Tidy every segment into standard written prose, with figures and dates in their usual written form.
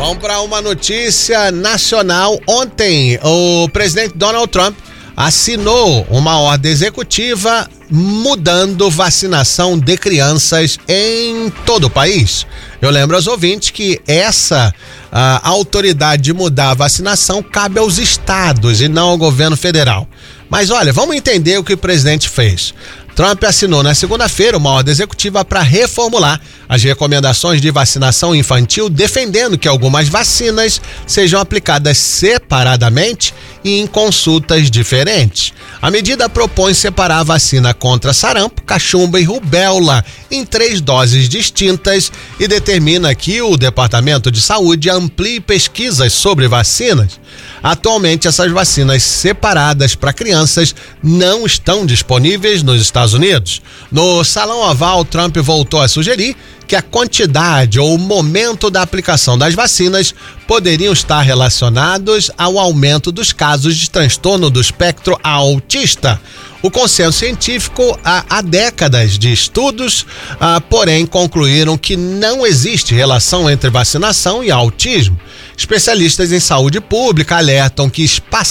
Vamos para uma notícia nacional. Ontem, o presidente Donald Trump assinou uma ordem executiva mudando vacinação de crianças em todo o país. Eu lembro aos ouvintes que essa autoridade de mudar a vacinação cabe aos estados e não ao governo federal. Mas olha, vamos entender o que o presidente fez. Trump assinou na segunda-feira uma ordem executiva para reformular as recomendações de vacinação infantil, defendendo que algumas vacinas sejam aplicadas separadamente e em consultas diferentes. A medida propõe separar a vacina contra sarampo, cachumba e rubéola em 3 doses distintas e determina que o Departamento de Saúde amplie pesquisas sobre vacinas. Atualmente, essas vacinas separadas para crianças não estão disponíveis nos Estados Unidos. No Salão Oval, Trump voltou a sugerir que a quantidade ou o momento da aplicação das vacinas poderiam estar relacionados ao aumento dos casos de transtorno do espectro autista. O consenso científico há décadas de estudos, porém, concluíram que não existe relação entre vacinação e autismo. Especialistas em saúde pública alertam que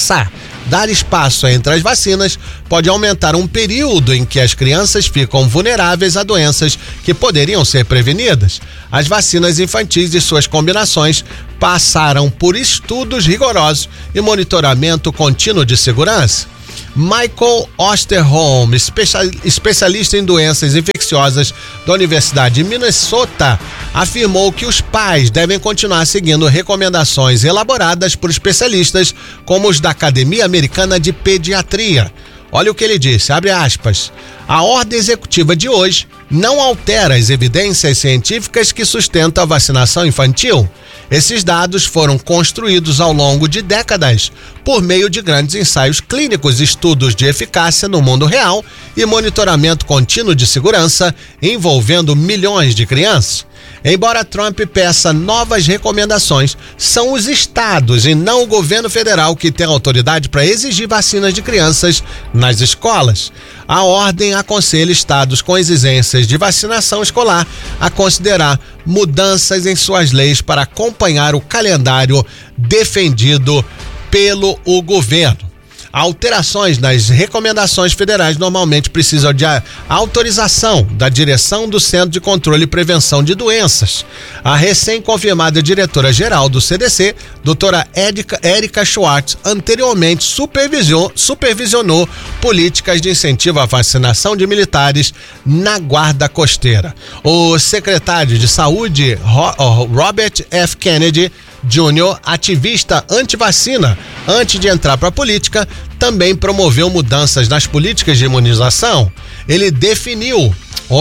dar espaço entre as vacinas pode aumentar um período em que as crianças ficam vulneráveis a doenças que poderiam ser prevenidas. As vacinas infantis e suas combinações passaram por estudos rigorosos e monitoramento contínuo de segurança. Michael Osterholm, especialista em doenças infecciosas da Universidade de Minnesota, afirmou que os pais devem continuar seguindo recomendações elaboradas por especialistas como os da Academia Americana de Pediatria. Olha o que ele disse, abre aspas, a ordem executiva de hoje não altera as evidências científicas que sustentam a vacinação infantil. Esses dados foram construídos ao longo de décadas por meio de grandes ensaios clínicos, estudos de eficácia no mundo real e monitoramento contínuo de segurança envolvendo milhões de crianças. Embora Trump peça novas recomendações, são os estados e não o governo federal que tem autoridade para exigir vacinas de crianças nas escolas. A ordem aconselha estados com exigências de vacinação escolar a considerar mudanças em suas leis para acompanhar o calendário defendido pelo governo. Alterações nas recomendações federais normalmente precisam de autorização da direção do Centro de Controle e Prevenção de Doenças. A recém-confirmada diretora-geral do CDC, doutora Erika Schwartz, anteriormente supervisionou políticas de incentivo à vacinação de militares na Guarda Costeira. O secretário de Saúde, Robert F. Kennedy Jr., ativista anti-vacina, antes de entrar para a política, também promoveu mudanças nas políticas de imunização. Ele demitiu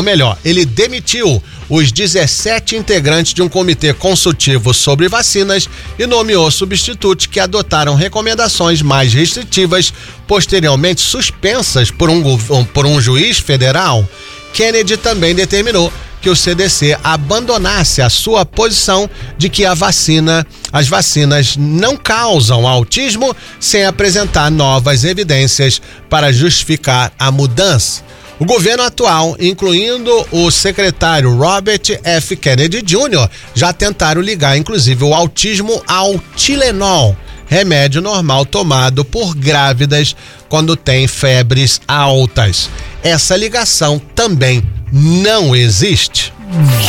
os 17 integrantes de um comitê consultivo sobre vacinas e nomeou substitutos que adotaram recomendações mais restritivas, posteriormente suspensas por um juiz federal. Kennedy também determinou que o CDC abandonasse a sua posição de que as vacinas não causam autismo, sem apresentar novas evidências para justificar a mudança. O governo atual, incluindo o secretário Robert F. Kennedy Jr., já tentaram ligar, inclusive, o autismo ao Tylenol, remédio normal tomado por grávidas quando têm febres altas. Essa ligação também não existe.